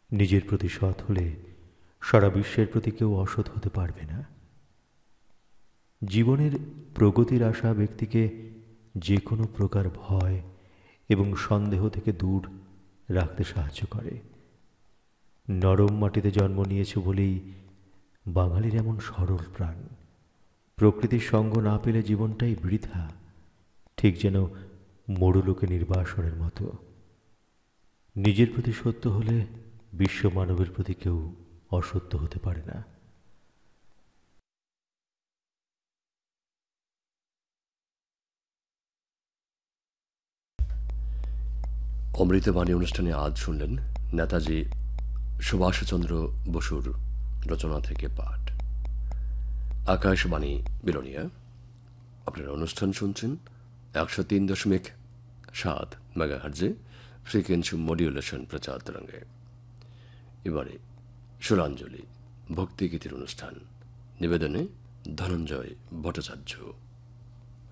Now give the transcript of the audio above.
নিজের প্রতি সৎ হলে সারা বিশ্বের প্রতি কেউ অসৎ হতে পারবে না। জীবনের প্রগতির আশা ব্যক্তিকে যে কোনো প্রকার ভয় এবং সন্দেহ থেকে দূর রাখতে সাহায্য করে। নরম মাটিতে জন্ম নিয়েছে বলেই বাঙালির এমন সরল প্রাণ। প্রকৃতির সঙ্গ না পেলে জীবনটাই বৃথা, ঠিক যেন মরুলোকে নির্বাসনের মতো। নিজের প্রতি সত্য হলে বিশ্ব মানবের প্রতি কেউ অসত্য হতে পারে না। অমৃতবাণী অনুষ্ঠানে আজ শুনলেন নেতাজি সুভাষচন্দ্র বসুর রচনা থেকে পাঠ। আকাশবাণী বিলোনিয়া, আপনারা অনুষ্ঠান শুনছেন 103.7 মেগাহার্জে ফ্রিকোয়েন্সি মডিউলেশন প্রচার তরঙ্গে। এবারে সুরাঞ্জলি ভক্তিগীতির অনুষ্ঠান, নিবেদনে ধনঞ্জয় ভট্টাচার্য।